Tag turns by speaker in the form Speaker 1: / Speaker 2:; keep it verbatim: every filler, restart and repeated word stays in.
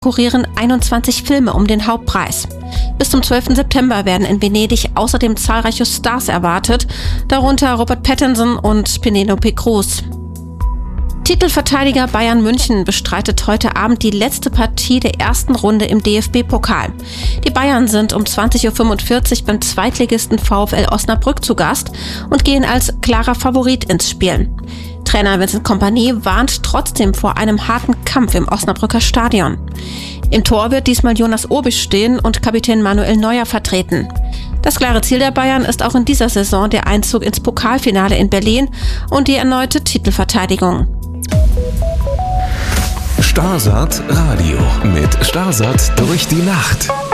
Speaker 1: konkurrieren einundzwanzig Filme um den Hauptpreis. Bis zum zwölften September werden in Venedig außerdem zahlreiche Stars erwartet, darunter Robert Pattinson und Penelope Cruz. Titelverteidiger Bayern München bestreitet heute Abend die letzte Partie der ersten Runde im D F B-Pokal. Die Bayern sind um zwanzig Uhr fünfundvierzig beim Zweitligisten VfL Osnabrück zu Gast und gehen als klarer Favorit ins Spiel. Trainer Vincent Kompany warnt trotzdem vor einem harten Kampf im Osnabrücker Stadion. Im Tor wird diesmal Jonas Obisch stehen und Kapitän Manuel Neuer vertreten. Das klare Ziel der Bayern ist auch in dieser Saison der Einzug ins Pokalfinale in Berlin und die erneute Titelverteidigung.
Speaker 2: Starsat Radio mit Starsat durch die Nacht.